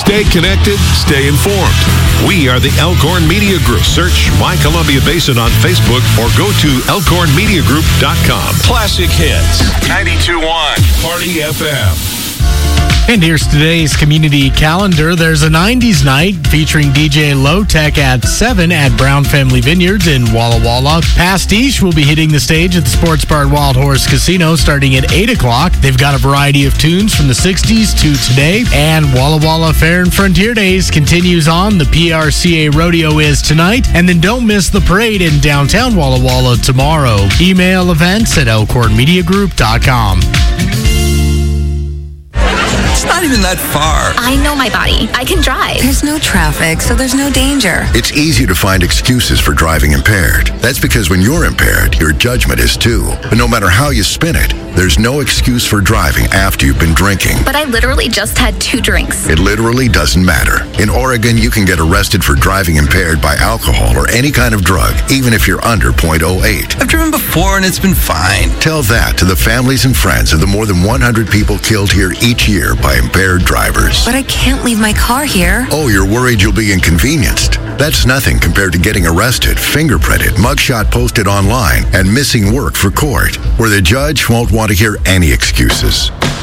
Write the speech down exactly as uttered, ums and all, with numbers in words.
Stay connected, stay informed. We are the Elkhorn Media Group. Search My Columbia Basin on Facebook or go to elkhorn media group dot com. Classic Hits, ninety-two point one, Party F M. And here's today's community calendar. There's a nineties night featuring D J Low Tech at seven at Brown Family Vineyards in Walla Walla. Pastiche will be hitting the stage at the Sports Bar at Wild Horse Casino starting at eight o'clock. They've got a variety of tunes from the sixties to today. And Walla Walla Fair and Frontier Days continues on. The P R C A Rodeo is tonight. And then don't miss the parade in downtown Walla Walla tomorrow. Email events at elkhorn media group dot com. It's not even that far. I know my body. I can drive. There's no traffic, so there's no danger. It's easy to find excuses for driving impaired. That's because when you're impaired, your judgment is too. But no matter how you spin it, there's no excuse for driving after you've been drinking. But I literally just had two drinks. It literally doesn't matter. In Oregon, you can get arrested for driving impaired by alcohol or any kind of drug, even if you're under point oh eight. I've driven before and it's been fine. Tell that to the families and friends of the more than one hundred people killed here each year by impaired drivers. But I can't leave my car here. Oh, you're worried you'll be inconvenienced? That's nothing compared to getting arrested, fingerprinted, mugshot posted online, and missing work for court, where the judge won't want to hear any excuses.